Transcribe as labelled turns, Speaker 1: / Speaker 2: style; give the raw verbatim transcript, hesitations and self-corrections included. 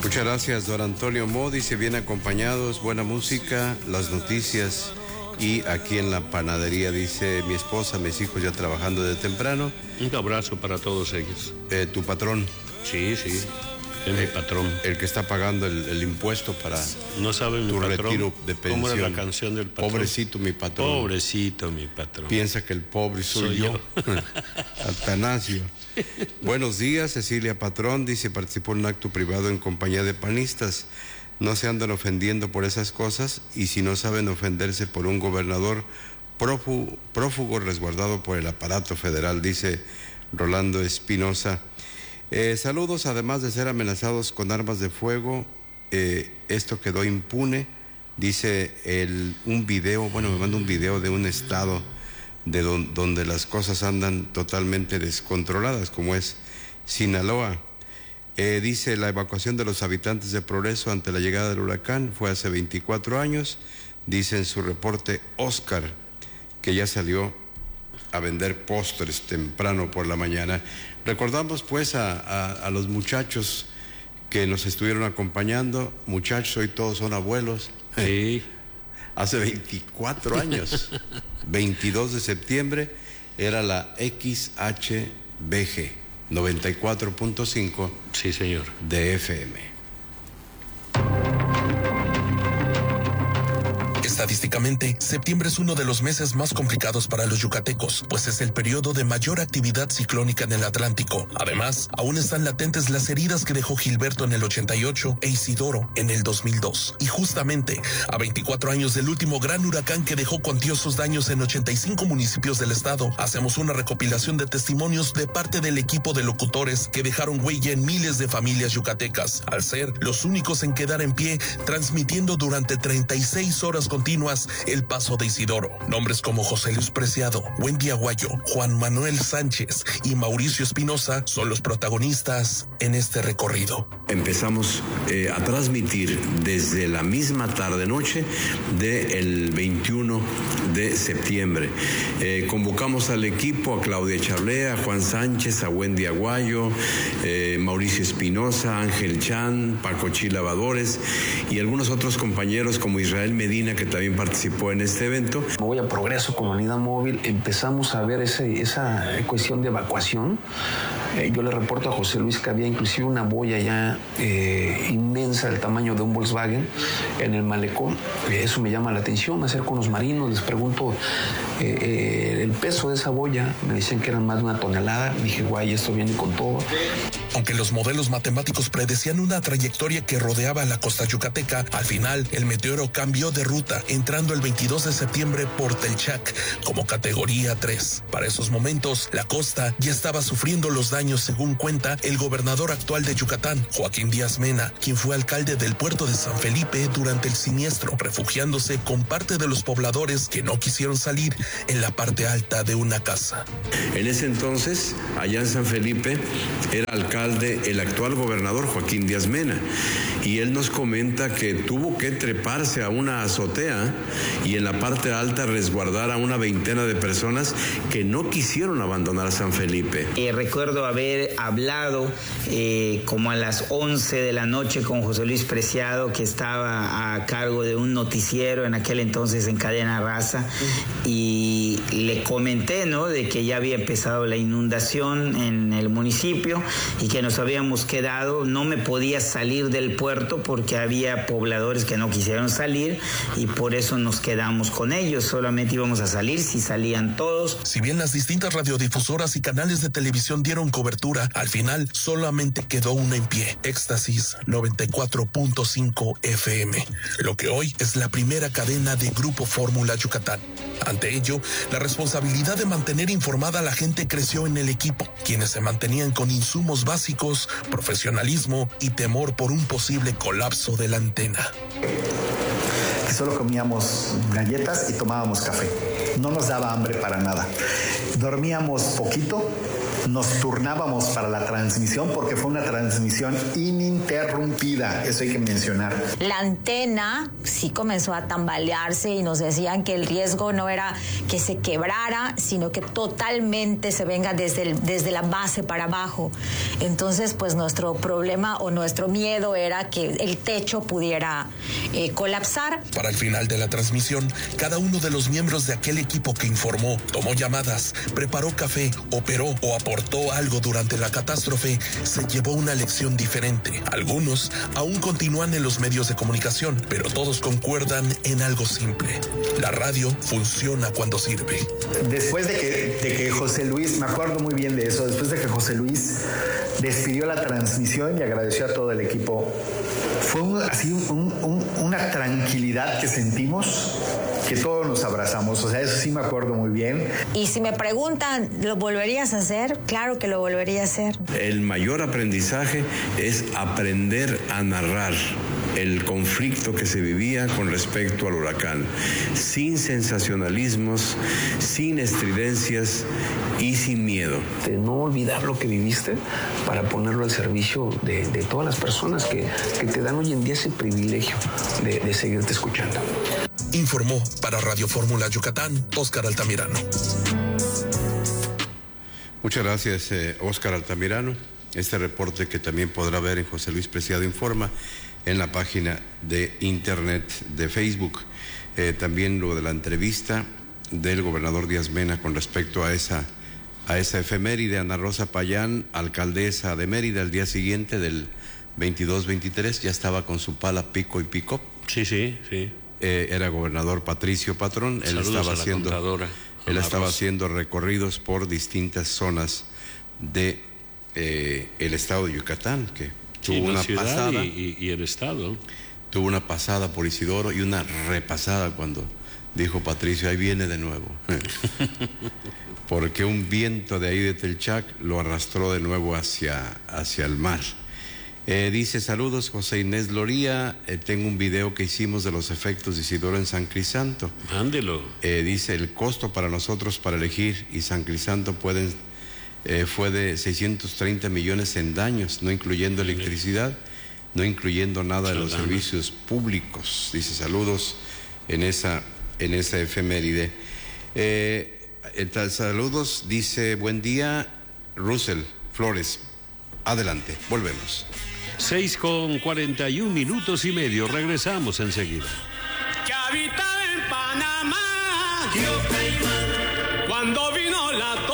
Speaker 1: Muchas gracias, don Antonio Mo. Dice, bien acompañados, buena música, las noticias y aquí en la panadería, dice, mi esposa, mis hijos ya trabajando desde temprano.
Speaker 2: Un abrazo para todos ellos.
Speaker 1: Eh, ¿Tu patrón?
Speaker 2: Sí, sí, es mi patrón.
Speaker 1: El que está pagando el, el impuesto para
Speaker 2: no sabe mi
Speaker 1: tu
Speaker 2: patrón,
Speaker 1: retiro de pensión.
Speaker 2: ¿Cómo era la canción del patrón?
Speaker 1: Pobrecito mi patrón.
Speaker 2: Pobrecito mi patrón.
Speaker 1: Piensa que el pobre soy, soy yo. yo. Atanasio. Buenos días, Cecilia Patrón, dice, participó en un acto privado en compañía de panistas. No se andan ofendiendo por esas cosas y si no saben ofenderse por un gobernador prófugo, prófugo resguardado por el aparato federal, dice Rolando Espinosa. Eh, saludos, además de ser amenazados con armas de fuego, eh, esto quedó impune, dice el, un video, bueno, me manda un video de un estado de don, donde las cosas andan totalmente descontroladas, como es Sinaloa. Eh, dice, la evacuación de los habitantes de Progreso ante la llegada del huracán fue hace veinticuatro años, dice en su reporte Oscar, que ya salió a vender postres temprano por la mañana. Recordamos pues a, a, a los muchachos que nos estuvieron acompañando, muchachos, hoy todos son abuelos.
Speaker 2: Sí.
Speaker 1: Hace veinticuatro años, veintidós de septiembre, era la X H B G, noventa y cuatro punto cinco.
Speaker 2: Sí, señor.
Speaker 1: De F M.
Speaker 3: Estadísticamente, septiembre es uno de los meses más complicados para los yucatecos, pues es el periodo de mayor actividad ciclónica en el Atlántico. Además, aún están latentes las heridas que dejó Gilberto en el ochenta y ocho e Isidoro en el dos mil dos. Y justamente, a veinticuatro años del último gran huracán que dejó cuantiosos daños en ochenta y cinco municipios del estado, hacemos una recopilación de testimonios de parte del equipo de locutores que dejaron huella en miles de familias yucatecas, al ser los únicos en quedar en pie, transmitiendo durante treinta y seis horas continuas el paso de Isidoro. Nombres como José Luis Preciado, Wendy Aguayo, Juan Manuel Sánchez y Mauricio Espinosa son los protagonistas en este recorrido.
Speaker 4: Empezamos eh, a transmitir desde la misma tarde-noche del veintiuno de septiembre. Eh, convocamos al equipo, a Claudia Charlea, a Juan Sánchez, a Wendy Aguayo, eh, Mauricio Espinosa, Ángel Chan, Paco Chilavadores y algunos otros compañeros como Israel Medina, que también participó en este evento.
Speaker 5: Voy a Progreso con la unidad móvil, empezamos a ver ese, esa cuestión de evacuación. Eh, yo le reporto a José Luis que había inclusive una boya ya eh, inmensa del tamaño de un Volkswagen en el malecón. Eh, eso me llama la atención, me acerco a unos marinos, les pregunto eh, eh, el peso de esa boya, me dicen que eran más de una tonelada. Dije, guay, esto viene con todo.
Speaker 3: Aunque los modelos matemáticos predecían una trayectoria que rodeaba la costa yucateca, al final el meteoro cambió de ruta, entrando el veintidós de septiembre por Telchac como categoría tres. Para esos momentos, la costa ya estaba sufriendo los daños, según cuenta el gobernador actual de Yucatán, Joaquín Díaz Mena, quien fue alcalde del puerto de San Felipe durante el siniestro, refugiándose con parte de los pobladores que no quisieron salir en la parte alta de una casa.
Speaker 4: En ese entonces, allá en San Felipe, era alcalde el actual gobernador Joaquín Díaz Mena, y él nos comenta que tuvo que treparse a una azotea y en la parte alta resguardar a una veintena de personas que no quisieron abandonar San Felipe.
Speaker 6: Eh, recuerdo haber hablado eh, como a las once de la noche con José Luis Preciado, que estaba a cargo de un noticiero en aquel entonces en Cadena Raza, y le comenté, ¿no?, de que ya había empezado la inundación en el municipio y que nos habíamos quedado. No me podía salir del puerto porque había pobladores que no quisieron salir y por eso nos quedamos con ellos. Solamente íbamos a salir si salían todos.
Speaker 3: Si bien las distintas radiodifusoras y canales de televisión dieron cobertura, al final solamente quedó una en pie: Éxtasis noventa y cuatro punto cinco F M, lo que hoy es la primera cadena de Grupo Fórmula Yucatán. Ante ello, la responsabilidad de mantener informada a la gente creció en el equipo, quienes se mantenían con insumos básicos, profesionalismo y temor por un posible colapso de la antena.
Speaker 7: Solo comíamos galletas y tomábamos café. No nos daba hambre para nada. Dormíamos poquito nos turnábamos para la transmisión porque fue una transmisión ininterrumpida, eso hay que mencionar.
Speaker 8: La antena sí comenzó a tambalearse y nos decían que el riesgo no era que se quebrara, sino que totalmente se venga desde, el, desde la base para abajo. Entonces, pues nuestro problema o nuestro miedo era que el techo pudiera eh, colapsar.
Speaker 3: Para el final de la transmisión, cada uno de los miembros de aquel equipo que informó, tomó llamadas, preparó café, operó o aportó algo durante la catástrofe, se llevó una lección diferente. Algunos aún continúan en los medios de comunicación, pero todos concuerdan en algo simple. La radio funciona cuando sirve.
Speaker 7: Después de que, de que José Luis, me acuerdo muy bien de eso, después de que José Luis despidió la transmisión y agradeció a todo el equipo, fue un, así un, un, una tranquilidad que sentimos, que todos nos abrazamos, o sea, eso sí me acuerdo muy bien.
Speaker 8: Y si me preguntan, ¿lo volverías a hacer? Claro que lo volvería a hacer.
Speaker 4: El mayor aprendizaje es aprender a narrar el conflicto que se vivía con respecto al huracán, sin sensacionalismos, sin estridencias y sin miedo.
Speaker 5: De no olvidar lo que viviste para ponerlo al servicio de, de todas las personas que, que te dan hoy en día ese privilegio de, de seguirte escuchando.
Speaker 3: Informó para Radio Fórmula Yucatán, Óscar Altamirano.
Speaker 1: Muchas gracias, eh, Óscar Altamirano. Este reporte que también podrá ver en José Luis Preciado Informa en la página de internet de Facebook. Eh, también lo de la entrevista del gobernador Díaz Mena con respecto a esa, a esa efeméride. Ana Rosa Payán, alcaldesa de Mérida, el día siguiente del veintidós veintitrés, ya estaba con su pala pico y pico.
Speaker 2: Sí, sí, sí.
Speaker 1: Eh, era gobernador Patricio Patrón. Él
Speaker 2: Saludos
Speaker 1: estaba
Speaker 2: a la
Speaker 1: haciendo,
Speaker 2: contadora,
Speaker 1: él
Speaker 2: Ana
Speaker 1: estaba
Speaker 2: Rosa.
Speaker 1: haciendo recorridos por distintas zonas de eh, el estado de Yucatán, que
Speaker 2: Sí,
Speaker 1: tuvo
Speaker 2: la
Speaker 1: una
Speaker 2: ciudad
Speaker 1: pasada.
Speaker 2: y, y, y el estado.
Speaker 1: Tuvo una pasada por Isidoro y una repasada cuando dijo Patricio, ahí viene de nuevo. Porque un viento de ahí de Telchac lo arrastró de nuevo hacia, hacia el mar. Eh, dice, saludos José Inés Loría, eh, tengo un video que hicimos de los efectos de Isidoro en San Crisanto.
Speaker 2: Mándelo.
Speaker 1: Eh, dice, el costo para nosotros para elegir y San Crisanto pueden, eh, fue de seiscientos treinta millones en daños, no incluyendo electricidad, no incluyendo nada de los servicios públicos. Dice, saludos en esa, en esa efeméride. Eh, eh, saludos, dice, buen día, Russell Flores. Adelante, volvemos.
Speaker 2: Seis con cuarenta y un minutos y medio. Regresamos enseguida.
Speaker 9: Que habita en Panamá, Tío Caimán, cuando vino la